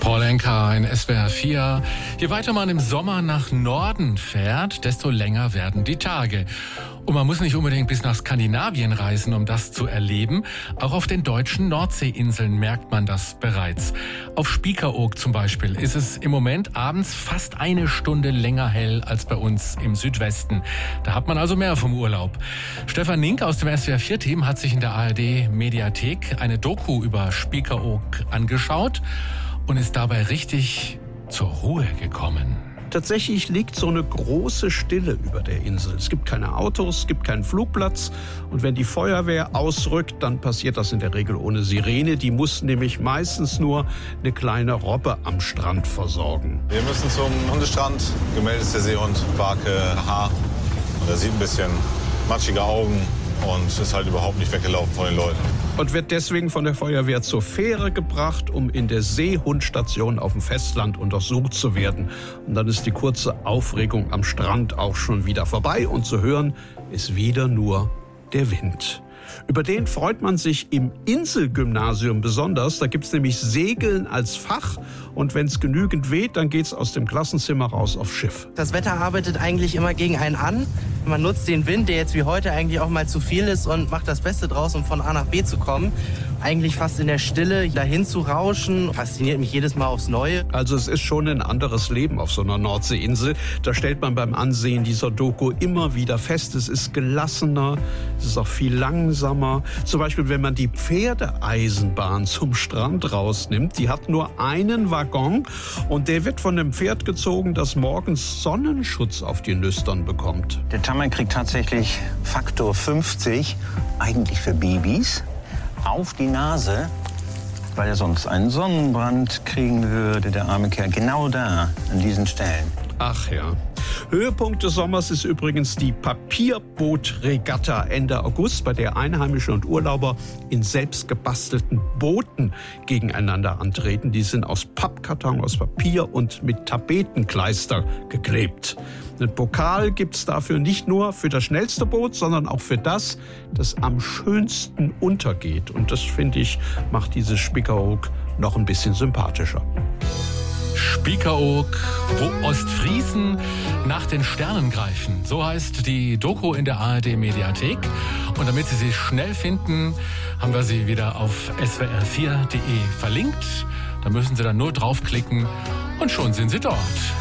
Paul Anka in SWR 4. Je weiter man im Sommer nach Norden fährt, desto länger werden die Tage. Und man muss nicht unbedingt bis nach Skandinavien reisen, um das zu erleben. Auch auf den deutschen Nordseeinseln merkt man das bereits. Auf Spiekeroog zum Beispiel ist es im Moment abends fast eine Stunde länger hell als bei uns im Südwesten. Da hat man also mehr vom Urlaub. Stefan Nink aus dem SWR 4-Team hat sich in der ARD-Mediathek eine Doku über Spiekeroog angeschaut und ist dabei richtig zur Ruhe gekommen. Tatsächlich liegt so eine große Stille über der Insel. Es gibt keine Autos, es gibt keinen Flugplatz. Und wenn die Feuerwehr ausrückt, dann passiert das in der Regel ohne Sirene. Die muss nämlich meistens nur eine kleine Robbe am Strand versorgen. Wir müssen zum Hundestrand. Gemeldet ist der Seehund, Barke, Haar. Und er sieht ein bisschen matschige Augen und ist halt überhaupt nicht weggelaufen von den Leuten. Und wird deswegen von der Feuerwehr zur Fähre gebracht, um in der Seehundstation auf dem Festland untersucht zu werden. Und dann ist die kurze Aufregung am Strand auch schon wieder vorbei und zu hören ist wieder nur der Wind. Über den freut man sich im Inselgymnasium besonders. Da gibt's nämlich Segeln als Fach. Und wenn es genügend weht, dann geht's aus dem Klassenzimmer raus aufs Schiff. Das Wetter arbeitet eigentlich immer gegen einen an. Man nutzt den Wind, der jetzt wie heute eigentlich auch mal zu viel ist, und macht das Beste draus, um von A nach B zu kommen. Eigentlich fast in der Stille dahin zu rauschen, fasziniert mich jedes Mal aufs Neue. Also es ist schon ein anderes Leben auf so einer Nordseeinsel. Da stellt man beim Ansehen dieser Doku immer wieder fest, es ist gelassener, es ist auch viel langsamer. Zum Beispiel, wenn man die Pferdeeisenbahn zum Strand rausnimmt, die hat nur einen Waggon und der wird von einem Pferd gezogen, das morgens Sonnenschutz auf die Nüstern bekommt. Der Tammer kriegt tatsächlich Faktor 50, eigentlich für Babys, auf die Nase, weil er sonst einen Sonnenbrand kriegen würde, der arme Kerl, genau da, an diesen Stellen. Ach ja. Höhepunkt des Sommers ist übrigens die Papierbootregatta Ende August, bei der Einheimische und Urlauber in selbstgebastelten Booten gegeneinander antreten. Die sind aus Pappkarton, aus Papier und mit Tapetenkleister geklebt. Einen Pokal gibt's dafür nicht nur für das schnellste Boot, sondern auch für das am schönsten untergeht. Und das, finde ich, macht dieses Spiekeroog noch ein bisschen sympathischer. Spiekeroog, wo Ostfriesen nach den Sternen greifen. So heißt die Doku in der ARD-Mediathek. Und damit Sie sie schnell finden, haben wir sie wieder auf swr4.de verlinkt. Da müssen Sie dann nur draufklicken und schon sind Sie dort.